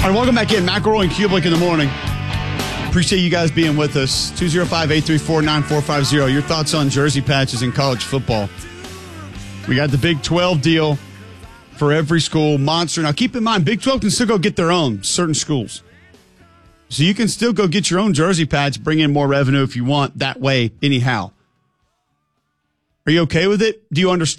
All right, welcome back in. McElroy and Kublik in the morning. Appreciate you guys being with us. 205-834-9450. Your thoughts on jersey patches in college football. We got the Big 12 deal for every school. Monster. Now, keep in mind, Big 12 can still go get their own, certain schools. So you can still go get your own jersey patch, bring in more revenue if you want that way anyhow. Are you okay with it? Do you understand?